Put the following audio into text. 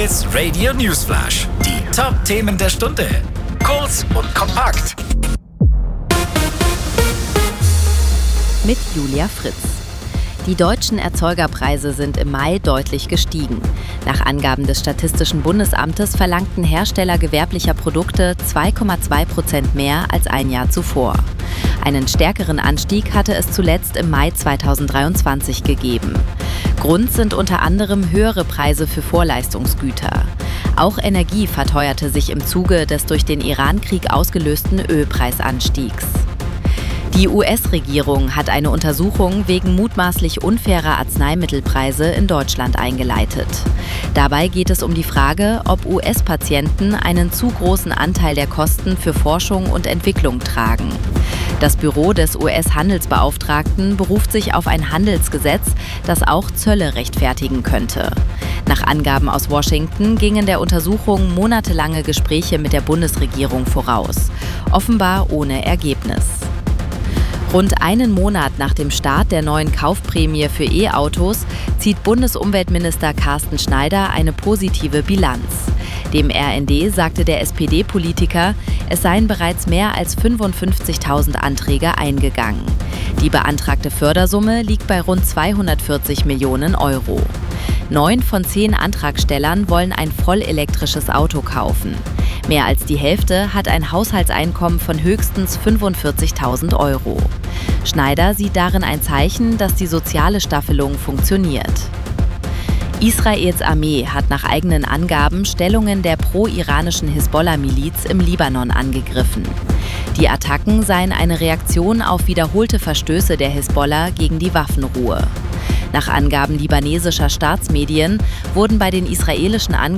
Hits Radio Newsflash. Die Top-Themen der Stunde. Kurz und kompakt. Mit Julia Fritz. Die deutschen Erzeugerpreise sind im Mai deutlich gestiegen. Nach Angaben des Statistischen Bundesamtes verlangten Hersteller gewerblicher Produkte 2,2% mehr als ein Jahr zuvor. Einen stärkeren Anstieg hatte es zuletzt im Mai 2023 gegeben. Grund sind unter anderem höhere Preise für Vorleistungsgüter. Auch Energie verteuerte sich im Zuge des durch den Iran-Krieg ausgelösten Ölpreisanstiegs. Die US-Regierung hat eine Untersuchung wegen mutmaßlich unfairer Arzneimittelpreise in Deutschland eingeleitet. Dabei geht es um die Frage, ob US-Patienten einen zu großen Anteil der Kosten für Forschung und Entwicklung tragen. Das Büro des US-Handelsbeauftragten beruft sich auf ein Handelsgesetz, das auch Zölle rechtfertigen könnte. Nach Angaben aus Washington gingen der Untersuchung monatelange Gespräche mit der Bundesregierung voraus, offenbar ohne Ergebnis. Rund einen Monat nach dem Start der neuen Kaufprämie für E-Autos zieht Bundesumweltminister Carsten Schneider eine positive Bilanz. Dem RND sagte der SPD-Politiker, es seien bereits mehr als 55.000 Anträge eingegangen. Die beantragte Fördersumme liegt bei rund 240 Millionen Euro. 9 von 10 Antragstellern wollen ein vollelektrisches Auto kaufen. Mehr als die Hälfte hat ein Haushaltseinkommen von höchstens 45.000 Euro. Schneider sieht darin ein Zeichen, dass die soziale Staffelung funktioniert. Israels Armee hat nach eigenen Angaben Stellungen der pro-iranischen Hisbollah-Miliz im Libanon angegriffen. Die Attacken seien eine Reaktion auf wiederholte Verstöße der Hisbollah gegen die Waffenruhe. Nach Angaben libanesischer Staatsmedien wurden bei den israelischen Angriffen